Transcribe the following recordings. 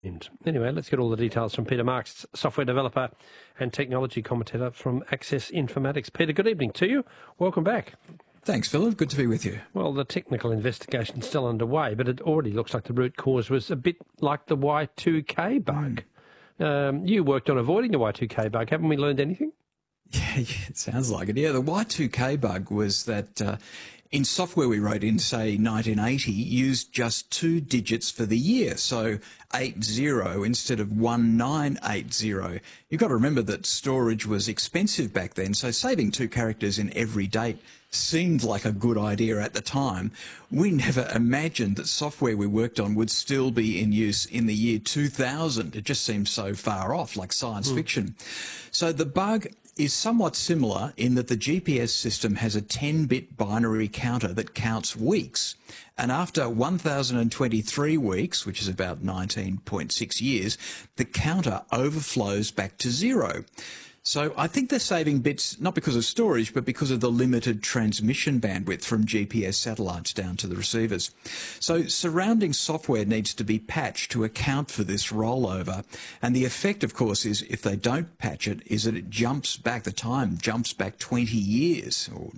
Anyway, let's get all the details from Peter Marks, software developer and technology commentator from Access Informatics. Peter, good evening to you. Welcome back. Thanks, Philip. Good to be with you. Well, the technical investigation is still underway, but it already looks like the root cause was a bit like the Y2K bug. You worked on avoiding the Y2K bug. Haven't we learned anything? Yeah, it sounds like it. Yeah, the Y2K bug was that in software we wrote in, say, 1980, used just 2 digits for the year, so 80 instead of 1980. You've got to remember that storage was expensive back then, so saving 2 characters in every date seemed like a good idea at the time. We never imagined that software we worked on would still be in use in the year 2000. It just seemed so far off, like science fiction. So the bug is somewhat similar in that the GPS system has a 10-bit binary counter that counts weeks. And after 1,023 weeks, which is about 19.6 years, the counter overflows back to 0. So I think they're saving bits, not because of storage, but because of the limited transmission bandwidth from GPS satellites down to the receivers. So surrounding software needs to be patched to account for this rollover. And the effect, of course, is if they don't patch it, is that it jumps back, the time jumps back 20 years, or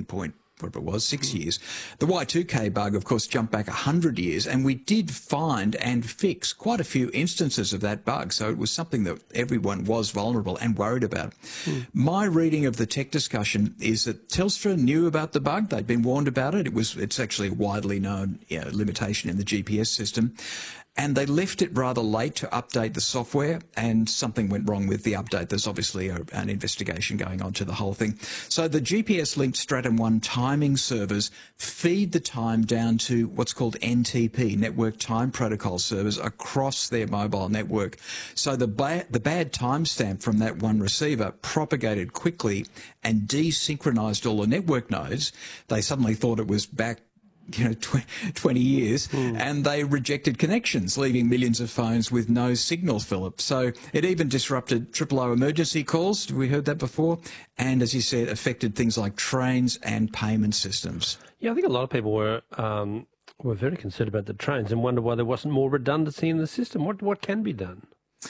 6 years. The Y2K bug, of course, jumped back 100 years, and we did find and fix quite a few instances of that bug, so it was something that everyone was vulnerable and worried about. My reading of the tech discussion is that Telstra knew about the bug. They'd been warned about it. It's actually a widely known limitation in the GPS system. And they left it rather late to update the software, and something went wrong with the update. There's obviously an investigation going on to the whole thing. So the GPS-linked Stratum 1 timing servers feed the time down to what's called NTP, Network Time Protocol servers, across their mobile network. So the bad timestamp from that one receiver propagated quickly and desynchronized all the network nodes. They suddenly thought it was back 20 years, and they rejected connections, leaving millions of phones with no signal, Philip. So it even disrupted 000 emergency calls. We heard that before. And as you said, affected things like trains and payment systems. Yeah, I think a lot of people were very concerned about the trains and wonder why there wasn't more redundancy in the system. What can be done?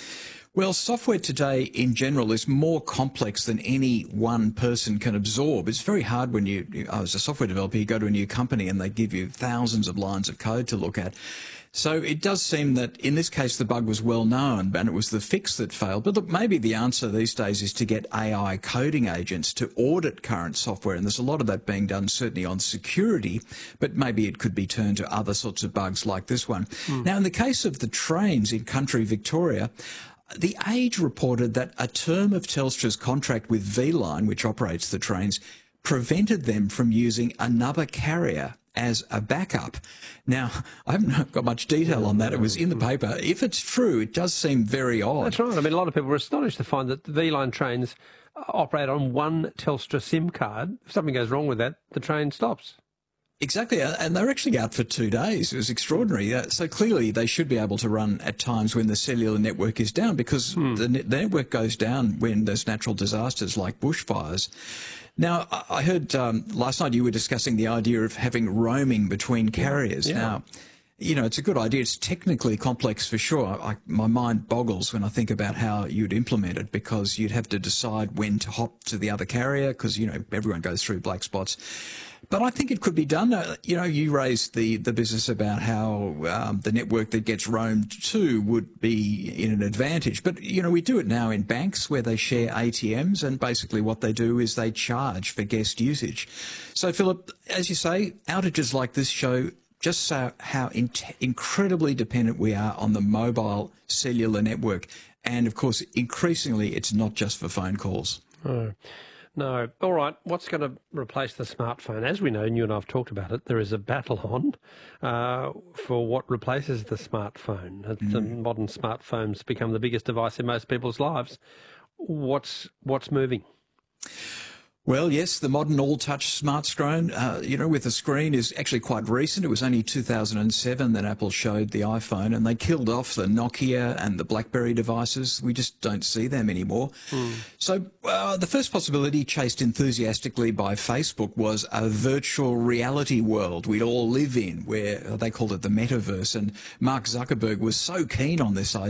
Well, software today in general is more complex than any one person can absorb. It's very hard when as a software developer, you go to a new company and they give you thousands of lines of code to look at. So it does seem that in this case the bug was well known and it was the fix that failed. But look, maybe the answer these days is to get AI coding agents to audit current software, and there's a lot of that being done certainly on security, but maybe it could be turned to other sorts of bugs like this one. Now, in the case of the trains in country Victoria, The Age reported that a term of Telstra's contract with V-Line, which operates the trains, prevented them from using another carrier as a backup. Now, I haven't got much detail on that. It was in the paper. If it's true, it does seem very odd. That's right. I mean, a lot of people were astonished to find that the V-Line trains operate on one Telstra SIM card. If something goes wrong with that, the train stops. Exactly, and they're actually out for 2 days. It was extraordinary. So clearly they should be able to run at times when the cellular network is down, because the network goes down when there's natural disasters like bushfires. Now, I heard last night you were discussing the idea of having roaming between carriers. Yeah. Now, it's a good idea. It's technically complex for sure. My mind boggles when I think about how you'd implement it, because you'd have to decide when to hop to the other carrier, because, everyone goes through black spots. But I think it could be done. You raised the business about how the network that gets roamed to would be in an advantage. But, we do it now in banks where they share ATMs, and basically what they do is they charge for guest usage. So, Philip, as you say, outages like this show just how incredibly dependent we are on the mobile cellular network. And, of course, increasingly it's not just for phone calls. Oh. No. All right. What's going to replace the smartphone? As we know, and you and I have talked about it, there is a battle on for what replaces the smartphone. The modern smartphones become the biggest device in most people's lives. What's moving? Well, yes, the modern all-touch smartphone, with a screen is actually quite recent. It was only 2007 that Apple showed the iPhone, and they killed off the Nokia and the BlackBerry devices. We just don't see them anymore. So the first possibility chased enthusiastically by Facebook was a virtual reality world we'd all live in, where they called it the metaverse. And Mark Zuckerberg was so keen on this idea